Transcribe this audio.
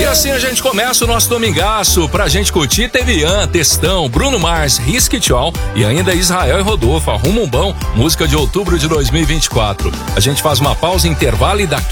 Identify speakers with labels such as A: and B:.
A: assim a gente começa o nosso domingaço. Pra gente curtir, teve Ian, Testão, Bruno Mars, Risk It All e ainda Israel e Rodolfo, Arruma um Bom, música de outubro de 2024. A gente faz uma pausa, intervalo e daqui